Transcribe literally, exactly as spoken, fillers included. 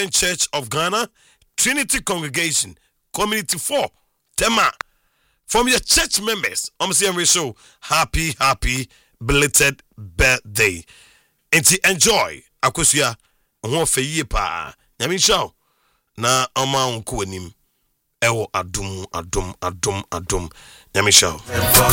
Presbyterian Church of Ghana, Trinity Congregation, Community four, Tema. From your church members, I'm saying we show happy, happy, belated birthday. And to enjoy, Akosia, one for ye pa. Yamin show. Na ama unko nim. Ewo adum, adum, adum, adum. Yamin show.